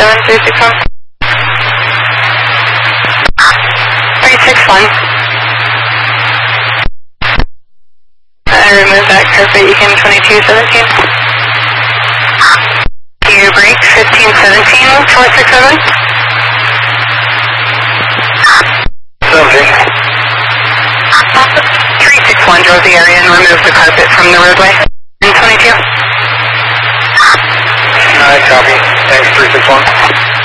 361. 361. Remove that carpet, you can 2217. Do you break 1517, 467? 361 drove the area and removed the carpet from the roadway. In 22. Alright, copy. Thanks, 361.